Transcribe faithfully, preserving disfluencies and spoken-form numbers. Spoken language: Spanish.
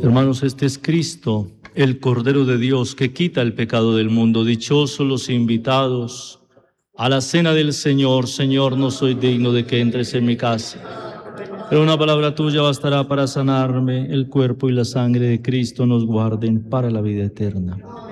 Hermanos, este es Cristo, el Cordero de Dios, que quita el pecado del mundo. Dichosos los invitados a la cena del Señor. Señor, no soy digno de que entres en mi casa, pero una palabra tuya bastará para sanarme. El cuerpo y la sangre de Cristo nos guarden para la vida eterna.